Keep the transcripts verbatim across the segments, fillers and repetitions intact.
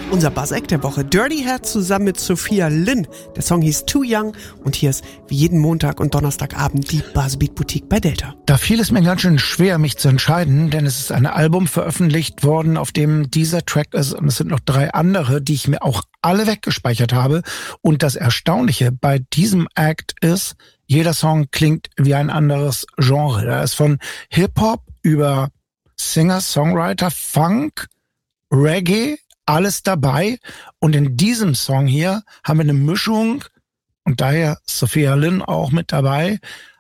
Unser Buzz-Act der Woche. Dirty Head zusammen mit Sophia Lynn. Der Song hieß Too Young und hier ist wie jeden Montag und Donnerstagabend die Buzzbeat Boutique bei Delta. Da fiel es mir ganz schön schwer, mich zu entscheiden, denn es ist ein Album veröffentlicht worden, auf dem dieser Track ist und es sind noch drei andere, die ich mir auch alle weggespeichert habe. Und das Erstaunliche bei diesem Act ist, jeder Song klingt wie ein anderes Genre. Da ist von Hip-Hop über Singer, Songwriter, Funk, Reggae, alles dabei. Und in diesem Song hier haben wir eine Mischung, und daher Sophia Lynn auch mit dabei,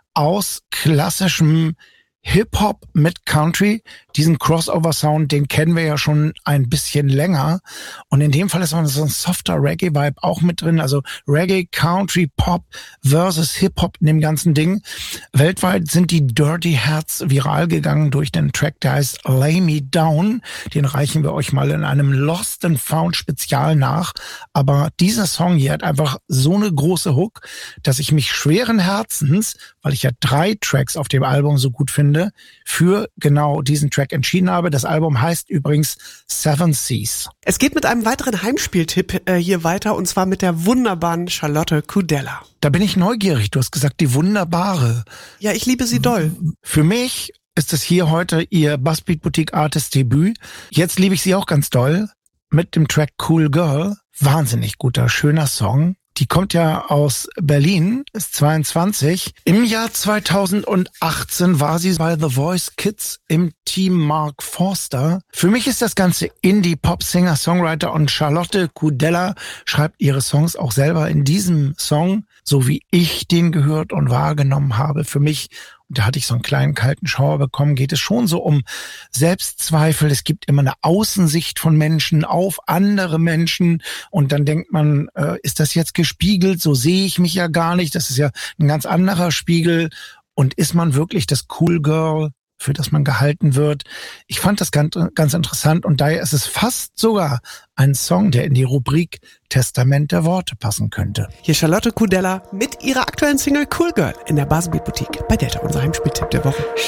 aus klassischem Hip-Hop mit Country. Diesen Crossover-Sound, den kennen wir ja schon ein bisschen länger. Und in dem Fall ist auch so ein softer Reggae-Vibe auch mit drin. Also Reggae, Country, Pop versus Hip-Hop in dem ganzen Ding. Weltweit sind die Dirty Heads viral gegangen durch den Track, der heißt Lay Me Down. Den reichen wir euch mal in einem Lost and Found Spezial nach. Aber dieser Song hier hat einfach so eine große Hook, dass ich mich schweren Herzens, weil ich ja drei Tracks auf dem Album so gut finde, für genau diesen Track entschieden habe. Das Album heißt übrigens Seven Seas. Es geht mit einem weiteren Heimspieltipp äh, hier weiter und zwar mit der wunderbaren Charlotte Kudella. Da bin ich neugierig. Du hast gesagt, die wunderbare. Ja, ich liebe sie doll. Für mich ist es hier heute ihr Buzzbeat Boutique Artist Debüt. Jetzt liebe ich sie auch ganz doll mit dem Track Cool Girl. Wahnsinnig guter, schöner Song. Die kommt ja aus Berlin, ist zweiundzwanzig. Im Jahr zweitausendachtzehn war sie bei The Voice Kids im Team Mark Forster. Für mich ist das Ganze Indie-Pop-Singer, Songwriter und Charlotte Kudella schreibt ihre Songs auch selber in diesem Song, so wie ich den gehört und wahrgenommen habe. Für mich, und da hatte ich so einen kleinen kalten Schauer bekommen, geht es schon so um Selbstzweifel. Es gibt immer eine Außensicht von Menschen auf andere Menschen und dann denkt man, äh, ist das jetzt gespiegelt? So sehe ich mich ja gar nicht. Das ist ja ein ganz anderer Spiegel. Und ist man wirklich das Cool Girl, für das man gehalten wird? Ich fand das ganz, ganz interessant und daher ist es fast sogar ein Song, der in die Rubrik Testament der Worte passen könnte. Hier Charlotte Kudella mit ihrer aktuellen Single Cool Girl in der Buzzbeat Boutique bei Delta, unser Heimspieltipp der Woche.